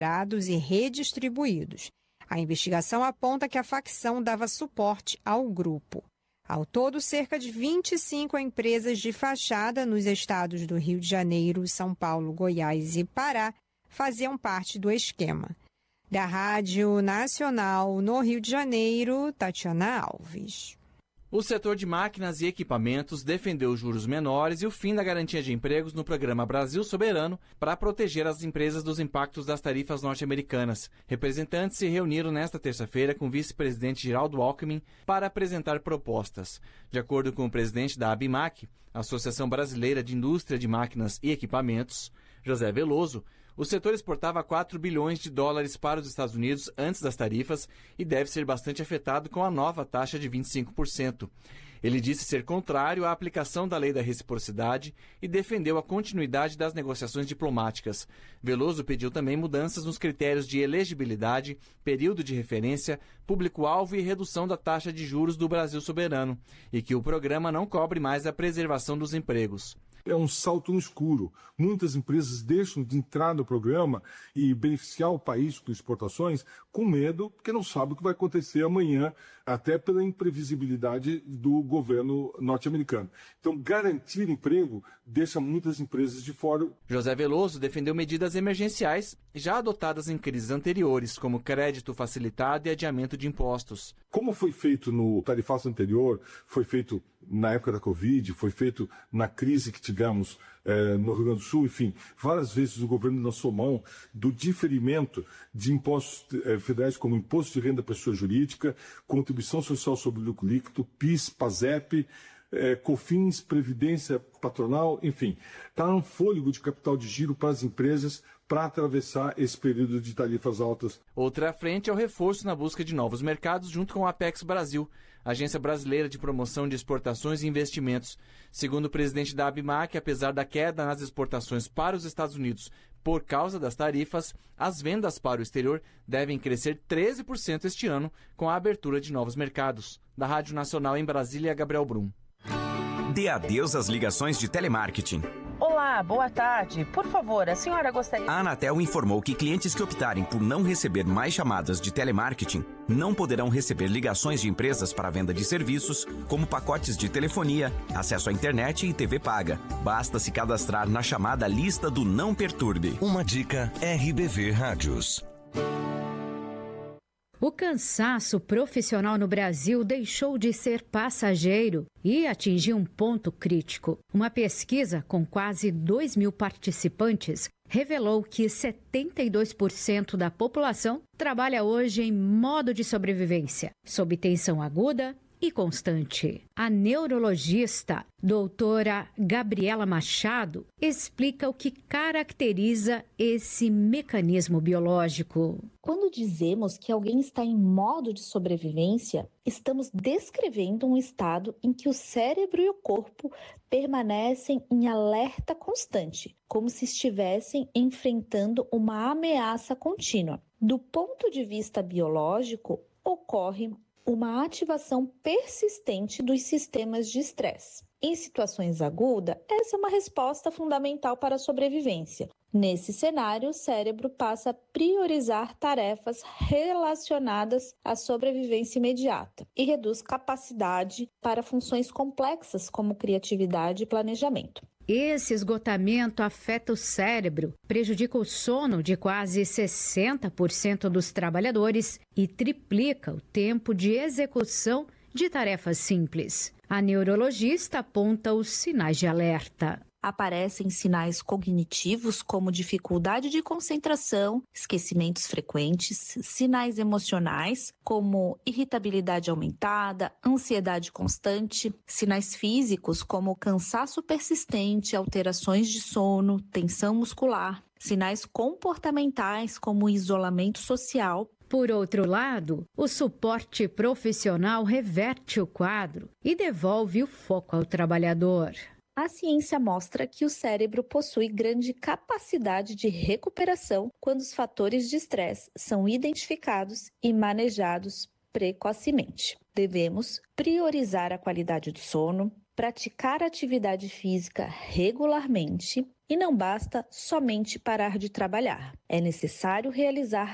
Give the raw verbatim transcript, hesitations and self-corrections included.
e redistribuídos. A investigação aponta que a facção dava suporte ao grupo. Ao todo, cerca de vinte e cinco empresas de fachada nos estados do Rio de Janeiro, São Paulo, Goiás e Pará faziam parte do esquema. Da Rádio Nacional no Rio de Janeiro, Tatiana Alves. O setor de máquinas e equipamentos defendeu juros menores e o fim da garantia de empregos no programa Brasil Soberano para proteger as empresas dos impactos das tarifas norte-americanas. Representantes se reuniram nesta terça-feira com o vice-presidente Geraldo Alckmin para apresentar propostas. De acordo com o presidente da ABIMAQ, Associação Brasileira de Indústria de Máquinas e Equipamentos, José Veloso, o setor exportava quatro bilhões de dólares para os Estados Unidos antes das tarifas e deve ser bastante afetado com a nova taxa de vinte e cinco por cento. Ele disse ser contrário à aplicação da lei da reciprocidade e defendeu a continuidade das negociações diplomáticas. Veloso pediu também mudanças nos critérios de elegibilidade, período de referência, público-alvo e redução da taxa de juros do Brasil Soberano, e que o programa não cobre mais a preservação dos empregos. É um salto no escuro. Muitas empresas deixam de entrar no programa e beneficiar o país com exportações com medo, porque não sabe o que vai acontecer amanhã, até pela imprevisibilidade do governo norte-americano. Então, garantir emprego deixa muitas empresas de fora. José Veloso defendeu medidas emergenciais já adotadas em crises anteriores, como crédito facilitado e adiamento de impostos. Como foi feito no tarifaço anterior, foi feito na época da Covid, foi feito na crise que tivemos eh, no Rio Grande do Sul, enfim, várias vezes o governo lançou mão do diferimento de impostos eh, federais como imposto de renda pessoa jurídica, contribuição social sobre lucro líquido, PIS, PASEP, eh, COFINS, Previdência Patronal, enfim. Está um fôlego de capital de giro para as empresas para atravessar esse período de tarifas altas. Outra frente é o reforço na busca de novos mercados junto com a Apex Brasil, Agência Brasileira de Promoção de Exportações e Investimentos. Segundo o presidente da ABIMAQ, apesar da queda nas exportações para os Estados Unidos por causa das tarifas, as vendas para o exterior devem crescer treze por cento este ano com a abertura de novos mercados. Da Rádio Nacional em Brasília, Gabriel Brum. Dê adeus às ligações de telemarketing. Olá, boa tarde. Por favor, a senhora gostaria... A Anatel informou que clientes que optarem por não receber mais chamadas de telemarketing não poderão receber ligações de empresas para venda de serviços, como pacotes de telefonia, acesso à internet e T V paga. Basta se cadastrar na chamada lista do Não Perturbe. Uma dica R B V Rádios. O cansaço profissional no Brasil deixou de ser passageiro e atingiu um ponto crítico. Uma pesquisa com quase dois mil participantes revelou que setenta e dois por cento da população trabalha hoje em modo de sobrevivência, sob tensão aguda e constante. A neurologista doutora Gabriela Machado explica o que caracteriza esse mecanismo biológico. Quando dizemos que alguém está em modo de sobrevivência, estamos descrevendo um estado em que o cérebro e o corpo permanecem em alerta constante, como se estivessem enfrentando uma ameaça contínua. Do ponto de vista biológico, ocorre uma ativação persistente dos sistemas de estresse. Em situações agudas, essa é uma resposta fundamental para a sobrevivência. Nesse cenário, o cérebro passa a priorizar tarefas relacionadas à sobrevivência imediata e reduz capacidade para funções complexas como criatividade e planejamento. Esse esgotamento afeta o cérebro, prejudica o sono de quase sessenta por cento dos trabalhadores e triplica o tempo de execução de tarefas simples. A neurologista aponta os sinais de alerta. Aparecem sinais cognitivos como dificuldade de concentração, esquecimentos frequentes, sinais emocionais como irritabilidade aumentada, ansiedade constante, sinais físicos como cansaço persistente, alterações de sono, tensão muscular, sinais comportamentais como isolamento social. Por outro lado, o suporte profissional reverte o quadro e devolve o foco ao trabalhador. A ciência mostra que o cérebro possui grande capacidade de recuperação quando os fatores de estresse são identificados e manejados precocemente. Devemos priorizar a qualidade do sono, praticar atividade física regularmente E não basta somente parar de trabalhar. É necessário realizar